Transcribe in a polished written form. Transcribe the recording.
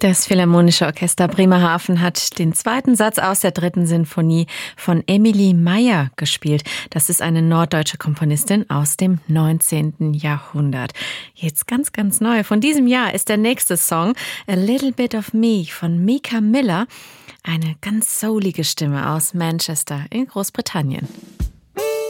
Das Philharmonische Orchester Bremerhaven hat den zweiten Satz aus der dritten Sinfonie von Emilie Meyer gespielt. Das ist eine norddeutsche Komponistin aus dem 19. Jahrhundert. Jetzt ganz, ganz neu. Von diesem Jahr ist der nächste Song A Little Bit of Me von Mika Miller. Eine ganz soulige Stimme aus Manchester in Großbritannien.